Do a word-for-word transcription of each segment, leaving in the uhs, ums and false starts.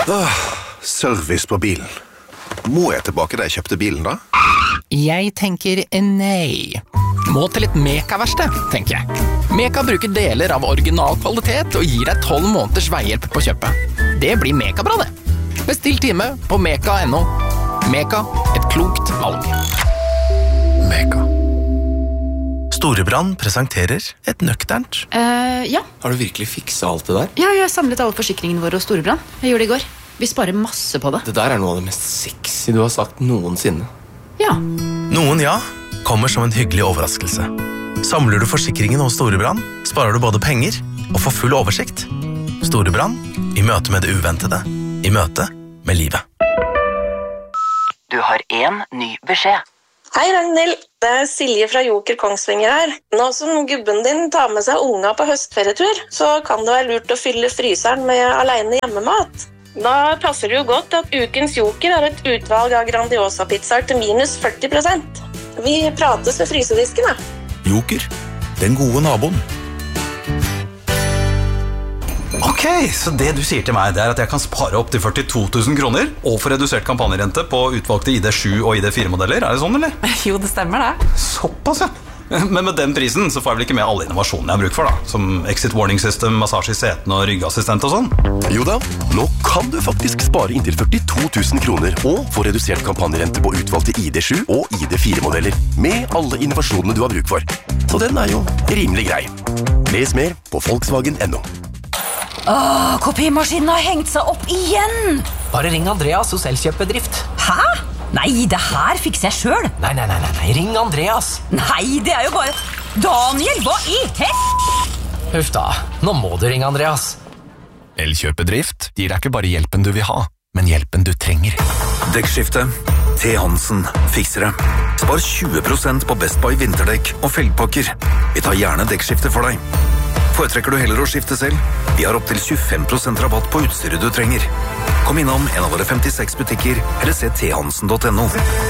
Åh, service på bilen. Må jeg tilbake da jeg kjøpte bilen da? Jeg tenker nei. Må til et Meka-verksted, tenker jeg. Meka bruker deler av original kvalitet og gir deg tolv måneders veihjelp på kjøpet. Det blir Meka-bra det. Bestill time på meka punktum no. Meka, et klokt valg. Meka. Storebrand presenterer et nøkternt. Uh, ja. Har du virkelig fikset alt det der? Ja, jeg har samlet alle forsikringene våre hos Storebrand. Jeg gjorde det i går. Vi sparer masse på det. Det der er noe av det mest sexy du har sagt noensinne. Ja. Noen ja, kommer som en hyggelig overraskelse. Samler du forsikringen hos Storebrand, sparer du både penger og får full oversikt. Storebrand, i møte med det uventede, i møte med livet. Du har en ny beskjed. Hei Ragnhild, det er Silje fra Joker Kongsvinger her. Nå som gubben din tar med seg unga på høstferietur, så kan det være lurt å fylle fryseren med alene hjemmemat. Da passer det jo godt at ukens Joker er et utvalg av Grandiosa-pizzaer til minus førti prosent. Vi prates ved frysedisken, da. Joker, den gode naboen. Ok, så det du sier til meg, det er at jeg kan spare opp til førtito tusen kroner og få redusert kampanjerente på utvalgte I D sju og I D fire modeller. Er det sånn, eller? Jo, det stemmer det. Såpass, ja. Men med den prisen så får jeg vel ikke med alle innovasjonene jeg har bruk for, da. Som exit warning system, massasje I setene og ryggassistent og sånn. Jo da, nå kan du faktisk spare inntil førtito tusen kroner og få redusert kampanjerente på utvalgte I D sju og I D fire modeller med alle innovasjonene du har bruk for. Så den er jo rimelig grei. Les mer på Volkswagen punktum no. Åh, kopimaskinen har hengt seg opp igjen! Bare ring Andreas hos Elkjøpbedrift. Hæ? Nei, det her fikser jeg selv. Nei, nei, nei, nei, ring Andreas. Nei, det er jo bare... Daniel, hva I hel... Huff da, nå må du ringe Andreas. Elkjøpbedrift gir deg ikke bare hjelpen du vil ha, men hjelpen du trenger. Dekkskifte. T. Hansen fikser det. Spar tjue prosent på Best Buy vinterdekk og felgpakker. Vi tar gjerne dekkskifte for deg. Foretrekker du heller å skifte selv? Vi har opp til tjuefem prosent rabatt på utstyret du trenger. Kom innom en av våre femtiseks butikker, eller se t hansen punktum no.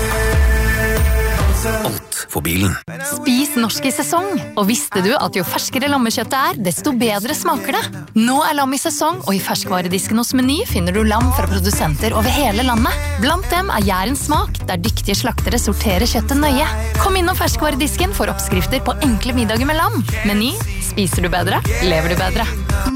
Alt for bilen. Spis norsk I sesong. Og visste du at jo ferskere lammekjøttet er, desto bedre smaker det? Nå er lam I sesong, og I ferskvaredisken hos Meny finner du lam fra produsenter over hele landet. Blant dem er Jærens smak, der dyktige slaktere sorterer kjøttet nøye. Kom inn om ferskvaredisken for oppskrifter på enkle middager med lam. Meny, spiser du bedre, lever du bedre.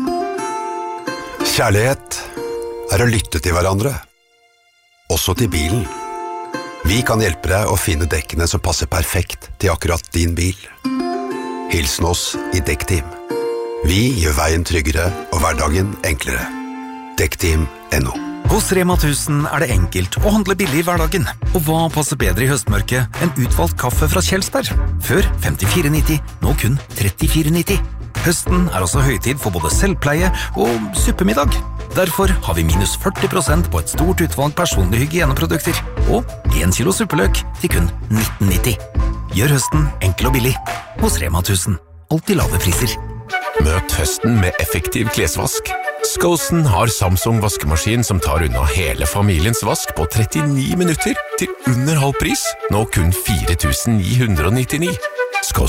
Kjærlighet er å lytte til hverandre. Også til bilen. Vi kan hjelpe deg å finne dekkene som passer perfekt til akkurat din bil. Hilsen oss I Dekkteam. Vi gjør veien tryggere og hverdagen enklere. Dekkteam punktum no. Hos Rema tusen er det enkelt å handle billig I hverdagen. Og hva passer bedre I høstmørket enn utvalgt kaffe fra Kjelsberg? Før femtifire nitti, nå kun trettifire nitti. Høsten er også høytid for både selvpleie og suppemiddag. Derfor har vi minus førti prosent på et stort utvalg personlige hygieneprodukter. Og en kilo suppeløk til kun nitten nitti. Gjør høsten enkel og billig. Hos Rema tusen. Alltid lave priser. Møt høsten med effektiv klesvask. Skosen har Samsung vaskemaskin som tar unna hele familiens vask på trettini minutter til under halv pris. Nå kun fire tusen ni hundre nittini. Skosen.